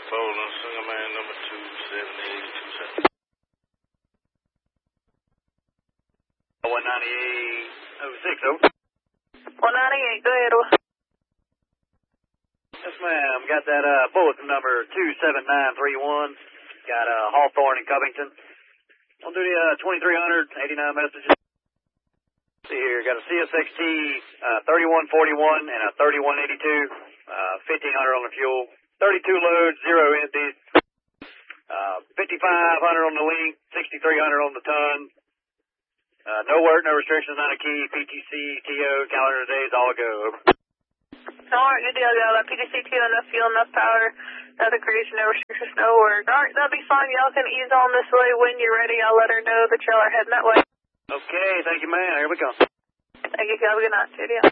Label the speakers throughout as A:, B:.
A: Poland, single man number 27827. 19806, over.
B: 198, go ahead.
C: Yes, ma'am. Got that bulletin number 27931. Got Hawthorne in Covington. On duty 2300, 89 messages. See here, got a CSXT 3141 and a 3182. 1500 on the fuel. 32 loads, 0 empties. 5500 on the link, 6300 on the ton. No work, no restrictions, not a key. PTC, TO, calendar days, all go. Over.
B: Alright, good deal, y'all. PTC2, enough fuel, enough power, nothing crazy, no restrictions, no work. Alright, that'll be fine. Y'all can ease on this way. When you're ready, I'll let her know that y'all are heading that way.
C: Okay, thank you, man. Here we go.
B: Thank you. Have a good night. See ya.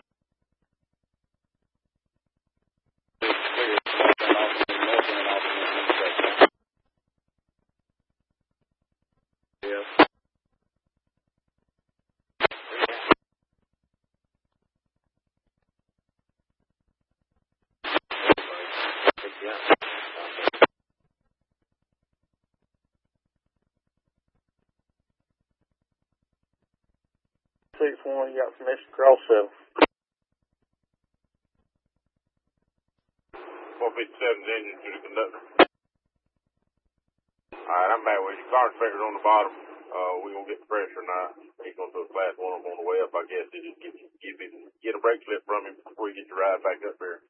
D: You got permission to cross 7.
A: 457's engine to the conductor. Alright, I'm back with you. Car inspector's on the bottom. We're going to get the pressure now. He's going to do a class 1 up on the way up, I guess. Get a brake slip from him before you get your ride back up there.